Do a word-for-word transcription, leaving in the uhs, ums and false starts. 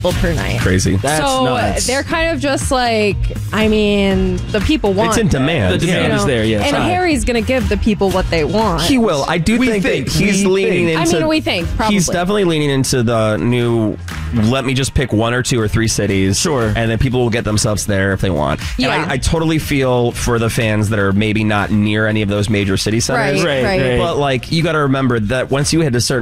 per night. Crazy. That's so nuts. they're kind of just like, I mean, the people want It's in it. demand. The demand You is know? there, yes. And Right. Harry's going to give the people what they want. He will. I do We think, think, that he's we leaning think. into. I mean, we think, probably. He's definitely leaning into the new. Let me just pick one or two or three cities. Sure. And then people will get themselves there if they want. Yeah. And I, I totally feel for the fans that are maybe not near any of those major city centers. Right, Right, right. right. But like, you got to remember that once you hit a certain